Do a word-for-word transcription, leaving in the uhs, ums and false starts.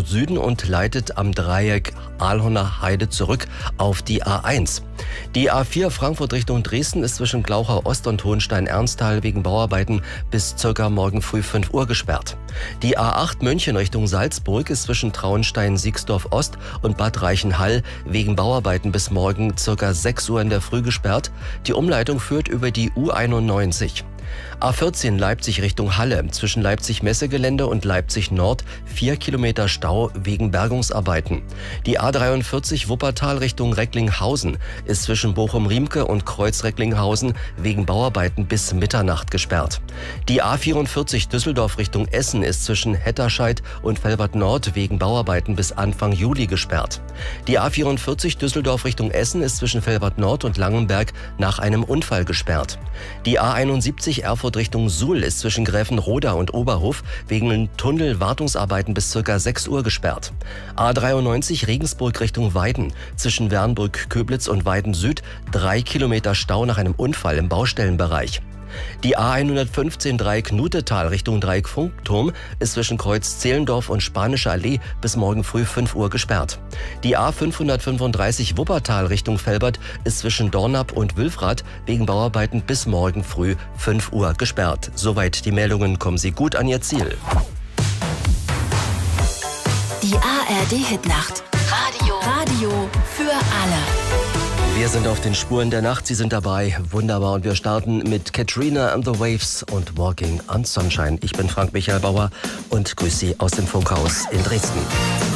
Richtung Süden und leitet am Dreieck Ahlhorner Heide zurück auf die A eins. Die A vier Frankfurt Richtung Dresden ist zwischen Glauchau Ost und Hohenstein-Ernsthal wegen Bauarbeiten bis circa morgen früh fünf Uhr gesperrt. Die A acht München Richtung Salzburg ist zwischen Traunstein-Siegsdorf Ost und Bad Reichenhall wegen Bauarbeiten bis morgen circa sechs Uhr in der Früh gesperrt. Die Umleitung führt über die U einundneunzig. A vierzehn Leipzig Richtung Halle, zwischen Leipzig-Messegelände und Leipzig Nord vier Kilometer Stau wegen Bergungsarbeiten. Die A dreiundvierzig Wuppertal Richtung Recklinghausen ist zwischen Bochum-Riemke und Kreuz-Recklinghausen wegen Bauarbeiten bis Mitternacht gesperrt. Die A vierundvierzig Düsseldorf Richtung Essen ist zwischen Hetterscheid und Velbert Nord wegen Bauarbeiten bis Anfang Juli gesperrt. Die A vierundvierzig Düsseldorf Richtung Essen ist zwischen Velbert Nord und Langenberg nach einem Unfall gesperrt. Die A einundsiebzig Erfurt Richtung Suhl ist zwischen Gräfenroda und Oberhof wegen Tunnelwartungsarbeiten bis circa sechs Uhr gesperrt. A dreiundneunzig Regensburg Richtung Weiden, zwischen Wernburg-Köblitz und Weiden Süd drei Kilometer Stau nach einem Unfall im Baustellenbereich. Die A hundertfünfzehn Dreieck Nutetal Richtung Dreieck Funkturm ist zwischen Kreuz Zehlendorf und Spanische Allee bis morgen früh fünf Uhr gesperrt. Die A fünfhundertfünfunddreißig Wuppertal Richtung Velbert ist zwischen Dornap und Wülfrath wegen Bauarbeiten bis morgen früh fünf Uhr gesperrt. Soweit die Meldungen. Kommen Sie gut an Ihr Ziel. Die A R D-Hitnacht. Radio. Radio für alle. Wir sind auf den Spuren der Nacht, Sie sind dabei. Wunderbar. Und wir starten mit Katrina and the Waves und Walking on Sunshine. Ich bin Frank Michael Bauer und grüße Sie aus dem Funkhaus in Dresden.